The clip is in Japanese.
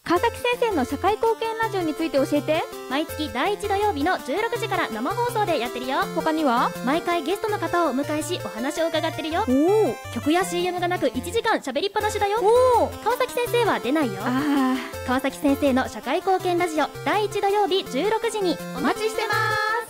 川崎先生の社会貢献ラジオについて教えて。 毎月第1土曜日の16時から生放送でやってるよ。 他には？ 毎回ゲストの方をお迎えしお話を伺ってるよ。曲や CM がなく1時間喋りっぱなしだよ。川崎先生は出ないよ。川崎先生の社会貢献ラジオ第1土曜日16時にお待ちしてます。